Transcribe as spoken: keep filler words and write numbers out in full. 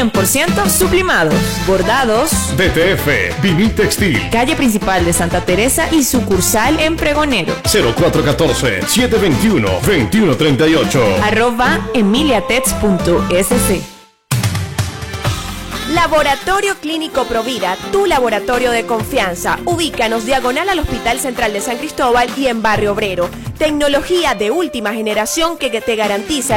cien por ciento sublimados, bordados. D T F, Vinil Textil. Calle principal de Santa Teresa y sucursal en Pregonero. cero cuatro uno cuatro, siete dos uno, dos uno tres ocho. Arroba emiliatex punto s c. Laboratorio Clínico Provida, tu laboratorio de confianza. Ubícanos diagonal al Hospital Central de San Cristóbal y en Barrio Obrero. Tecnología de última generación que te garantiza